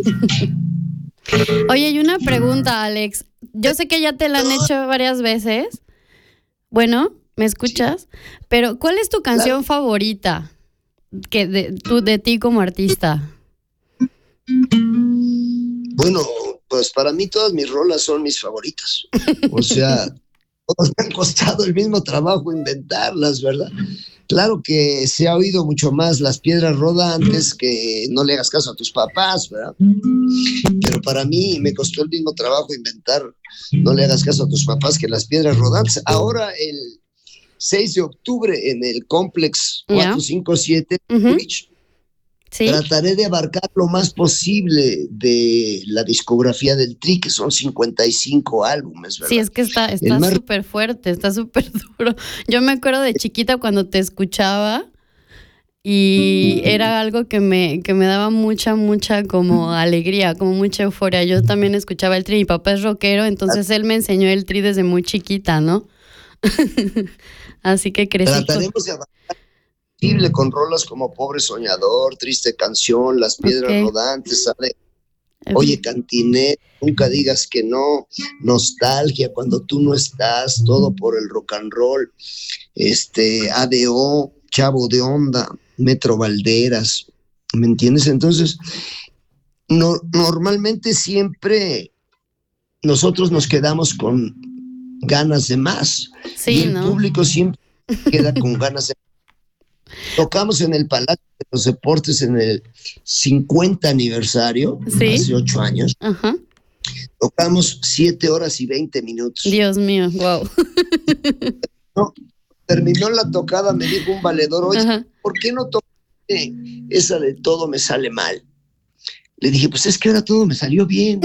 Oye, y una pregunta, Alex. Yo sé que ya te la han hecho varias veces. Bueno, ¿me escuchas? Sí. Pero, ¿cuál es tu canción favorita de ti como artista? Bueno, pues para mí todas mis rolas son mis favoritas. O sea, todas me han costado el mismo trabajo inventarlas, ¿verdad? Claro que se ha oído mucho más Las Piedras Rodantes que No le hagas caso a tus papás, ¿verdad? Pero para mí me costó el mismo trabajo inventar No le hagas caso a tus papás que Las Piedras Rodantes. Ahora el 6 de octubre en el Complex 457 ¿Sí? Trataré de abarcar lo más posible de la discografía del Tri, que son 55 álbumes, ¿verdad? Sí, es que está súper fuerte, está súper duro. Yo me acuerdo de chiquita cuando te escuchaba y era algo que me daba mucha como alegría, como mucha euforia. Yo también escuchaba el Tri, mi papá es rockero, entonces él me enseñó el Tri desde muy chiquita, ¿no? Así que crecí. Trataremos de abarcar con rolas como Pobre Soñador, Triste Canción, Las Piedras Rodantes, ¿sabe? Oye, Cantiné, Nunca digas que no, Nostalgia, Cuando tú no estás, Todo por el rock and roll, ADO, Chavo de Onda, Metro Valderas, ¿me entiendes? Entonces, normalmente siempre nosotros nos quedamos con ganas de más. Sí, y el público siempre queda con ganas de más. Tocamos en el Palacio de los Deportes en el 50 aniversario, hace 8 años. Ajá. Tocamos 7 horas y 20 minutos. Dios mío, wow. No, terminó la tocada, me dijo un valedor, oye, ¿por qué no tocaste esa de Todo me sale mal? Le dije, pues es que ahora todo me salió bien.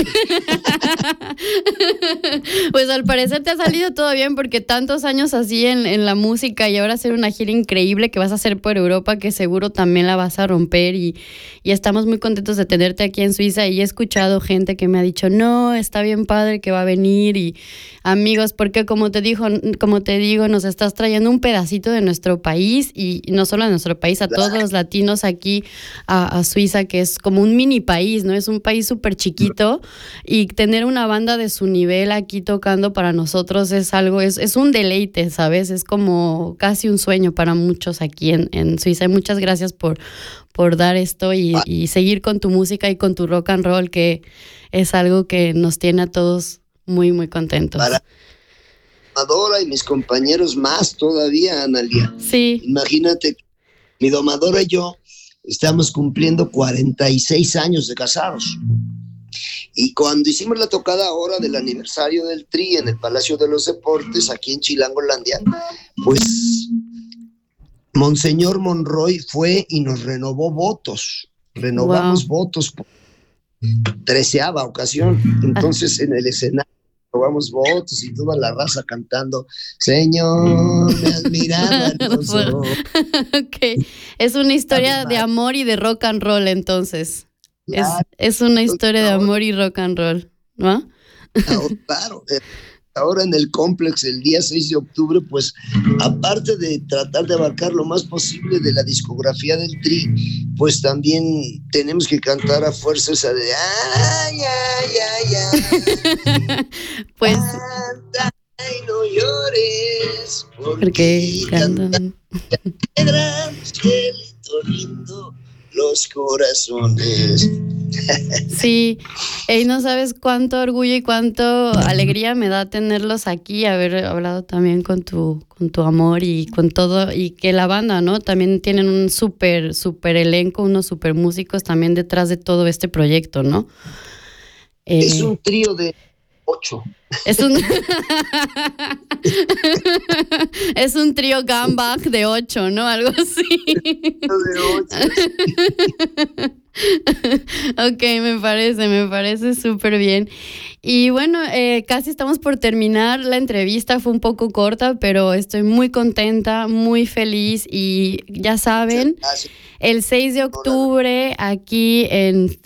Pues al parecer te ha salido todo bien porque tantos años así en la música y ahora hacer una gira increíble que vas a hacer por Europa que seguro también la vas a romper y estamos muy contentos de tenerte aquí en Suiza y he escuchado gente que me ha dicho, no, está bien padre que va a venir y amigos, porque como te digo, nos estás trayendo un pedacito de nuestro país y no solo a nuestro país, a todos los latinos aquí a Suiza, que es como un mini país, ¿no? Es un país súper chiquito y tener una banda de su nivel aquí tocando para nosotros es algo, es un deleite, ¿sabes? Es como casi un sueño para muchos aquí en Suiza. Y muchas gracias por dar esto y seguir con tu música y con tu rock and roll, que es algo que nos tiene a todos muy, muy contentos. Para Domadora y mis compañeros más todavía, Analia. Sí. Imagínate, mi domadora y yo estamos cumpliendo 46 años de casados. Y cuando hicimos la tocada ahora del aniversario del Tri en el Palacio de los Deportes, aquí en Chilangolandia, pues Monseñor Monroy fue y nos renovó votos. Renovamos votos por 13ª ocasión. Entonces en el escenario renovamos votos y toda la raza cantando, Señor, me has mirado a los ojos. Ok, es una historia de amor y de rock and roll entonces. Claro. Es una historia de amor y rock and roll, ¿no? Claro. Ahora en el Complex, el día 6 de octubre, pues, aparte de tratar de abarcar lo más posible de la discografía del Tri, pues también tenemos que cantar a fuerza esa de ay, ay, ay, ay. Pues. Canta y no llores, porque cantan. Cielito lindo, los corazones. Sí, y no sabes cuánto orgullo y cuánto alegría me da tenerlos aquí, haber hablado también con tu amor y con todo, y que la banda, ¿no? También tienen un súper elenco, unos súper músicos también detrás de todo este proyecto, ¿no? Es un trío de 8. Es un trío Gambach de 8, ¿no? Algo así. De 8. Ok, me parece súper bien. Y bueno, casi estamos por terminar la entrevista, fue un poco corta, pero estoy muy contenta, muy feliz y ya saben, el 6 de octubre aquí en